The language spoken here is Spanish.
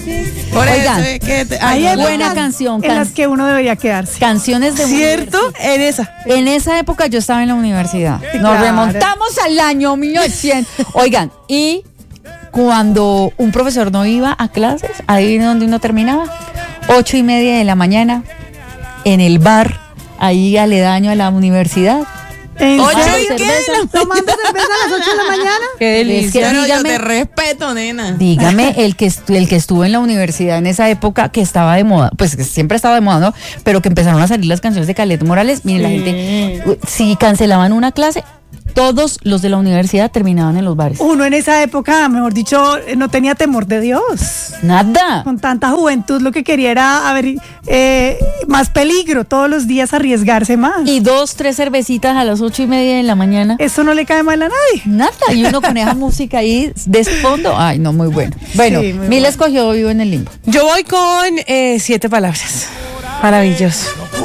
Por Oigan, eso es que Hay épocas buena canción. en las que uno debería quedarse. Canciones de ¿cierto? En esa. En esa época yo estaba en la universidad. Sí, Nos claro. remontamos al año 1900. Oigan, y cuando un profesor no iba a clases, adivinen dónde uno terminaba. 8:30 de la mañana, en el bar, ahí aledaño a la universidad. ¿En Oye, serio? ¿y qué? ¿Tomando cerveza a las 8 de la mañana? Qué delicia. Pero yo dígame, te respeto, nena. dígame, el que estuvo en la universidad en esa época, que estaba de moda, pues que siempre estaba de moda, ¿no? Pero que empezaron a salir las canciones de Caled Morales. Miren, la gente, si cancelaban una clase, todos los de la universidad terminaban en los bares. Uno en esa época, mejor dicho, no tenía temor de Dios. Nada. Con tanta juventud lo que quería era más peligro, todos los días arriesgarse más. Y 2, 3 cervecitas a las 8:30 de la mañana. Eso no le cae mal a nadie. Nada, y uno con esa música ahí de fondo. Ay, no, muy bueno. Bueno, Sí, muy Mil bueno. escogió Vivo en el Limbo. Yo voy con 7 palabras. Maravilloso.